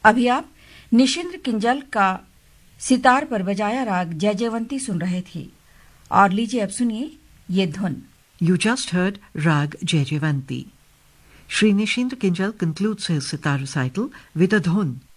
अभी आप निशिंद्र किंजल का सितार पर बजाया राग जयजयवंती सुन रहे थे और लीजिए अब सुनिए ये धुन. You just heard Rag Jayjavanti. Sri Nishindra Kinjal concludes his sitar recital with a dhun,